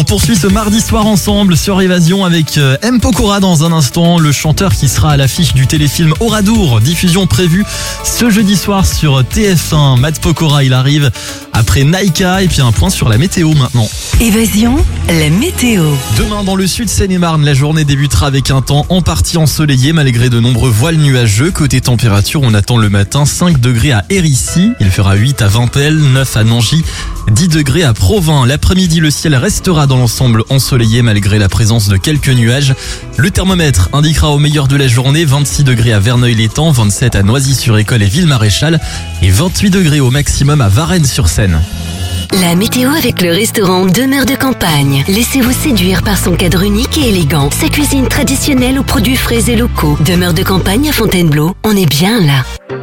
On poursuit ce mardi soir ensemble sur Évasion avec M. Pokora dans un instant, le chanteur qui sera à l'affiche du téléfilm Oradour, diffusion prévue ce jeudi soir sur TF1. Matt Pokora, il arrive après Naïka et puis un point sur la météo maintenant. Évasion, la météo. Demain dans le sud Seine-et-Marne, la journée débutera avec un temps en partie ensoleillé malgré de nombreux voiles nuageux. Côté température, on attend le matin 5 degrés à Hérissi, il fera 8 à Vimpel, 9 à Nangy, 10 degrés à Provins. L'après-midi, le ciel restera dans l'ensemble ensoleillé malgré la présence de quelques nuages. Le thermomètre indiquera au meilleur de la journée 26 degrés à Verneuil-l'Étang, 27 à Noisy-sur-École et Ville-Maréchal et 28 degrés au maximum à Varennes-sur-Seine. La météo avec le restaurant Demeure de Campagne. Laissez-vous séduire par son cadre unique et élégant. Sa cuisine traditionnelle aux produits frais et locaux. Demeure de Campagne à Fontainebleau, on est bien là.